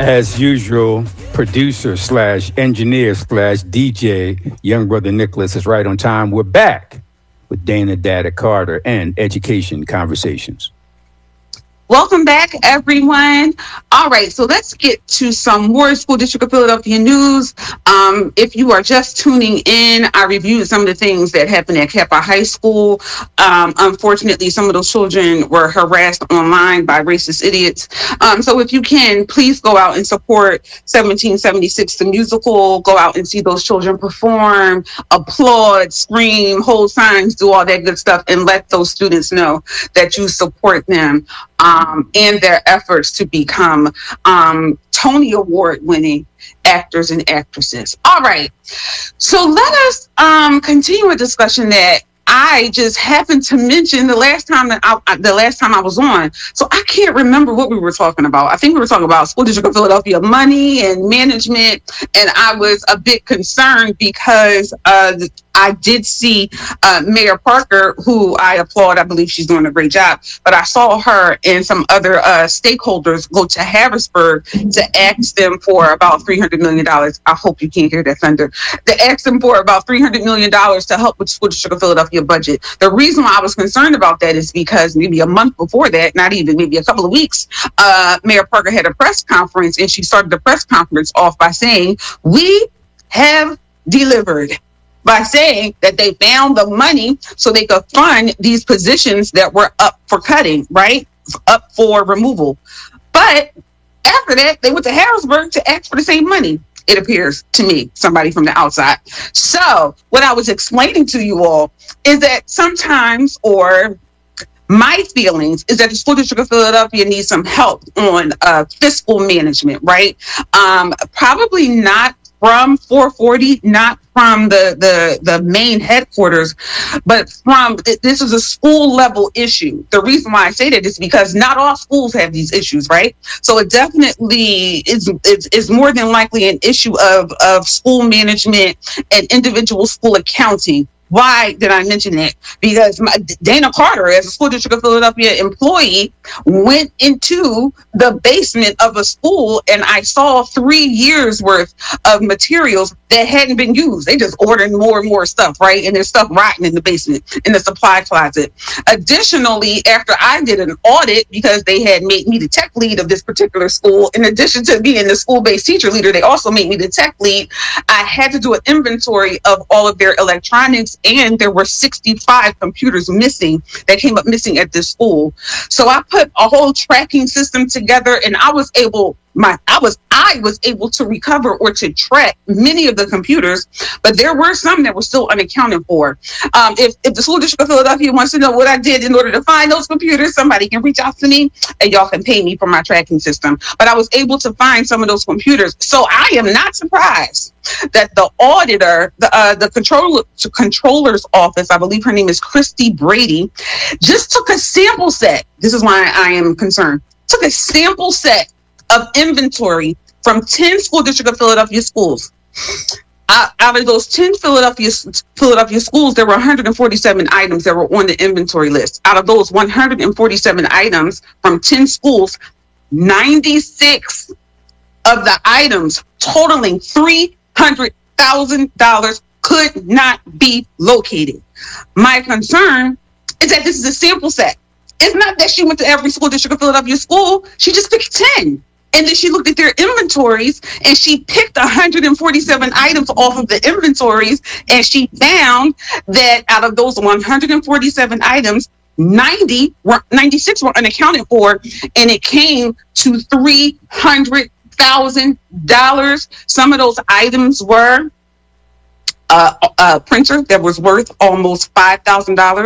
As usual, producer slash engineer slash DJ, young brother Nicholas is right on time. We're back with Dana Dada Carter and Education Conversations. Welcome back, everyone. All right, so let's get to some more School District of Philadelphia news. If you are just tuning in, I reviewed some of the things that happened at Kappa High School. Unfortunately, some of those children were harassed online by racist idiots. So if you can, please go out and support 1776, the musical. Go out and see those children perform, applaud, scream, hold signs, do all that good stuff, and let those students know that you support them. And their efforts to become Tony Award winning actors and actresses. All right. So let us continue a discussion that I just happened to mention the last time I was on. So I can't remember what we were talking about. I think we were talking about School District of Philadelphia money and management. And I was a bit concerned because I did see Mayor Parker, who I applaud. I believe she's doing a great job. But I saw her and some other stakeholders go to Harrisburg to ask them for about $300 million. I hope you can't hear that thunder. To ask them for about $300 million to help with the School District of Philadelphia budget. The reason why I was concerned about that is because maybe a month before that, not even, maybe a couple of weeks, Mayor Parker had a press conference, and she started the press conference off by saying, "We have delivered," by saying that they found the money so they could fund these positions that were up for cutting, right? Up for removal. But after that, they went to Harrisburg to ask for the same money. It appears to me, somebody from the outside. So what I was explaining to you all is that sometimes, or my feelings is that the School District of Philadelphia needs some help on fiscal management, right? Probably not from 440, not from the main headquarters, but from, this is a school level issue. The reason why I say that is because not all schools have these issues, right? So it definitely is more than likely an issue of school management and individual school accounting. Why did I mention that? Because Dana Carter, as a School District of Philadelphia employee, went into the basement of a school, and I saw 3 years worth of materials that hadn't been used. They just ordered more and more stuff, right? And there's stuff rotten in the basement, in the supply closet. Additionally, after I did an audit, because they had made me the tech lead of this particular school, in addition to being the school-based teacher leader, they also made me the tech lead. I had to do an inventory of all of their electronics, and there were 65 computers missing that came up missing at this school. So I put a whole tracking system together, and I was able to recover or to track many of the computers, but there were some that were still unaccounted for. If the School District of Philadelphia wants to know what I did in order to find those computers, somebody can reach out to me, and y'all can pay me for my tracking system. But I was able to find some of those computers. So I am not surprised that the auditor, the controller's office, I believe her name is Christy Brady, just took a sample set. This is why I am concerned. Took a sample set of inventory from 10 School District of Philadelphia schools. Out of those 10 Philadelphia schools, there were 147 items that were on the inventory list. Out of those 147 items from 10 schools, 96 of the items totaling $300,000 could not be located. My concern is that this is a sample set. It's not that she went to every School District of Philadelphia school. She just picked 10. And then she looked at their inventories, and she picked 147 items off of the inventories, and she found that out of those 147 items, 96 were unaccounted for, and it came to $300,000. Some of those items were a printer that was worth almost $5,000.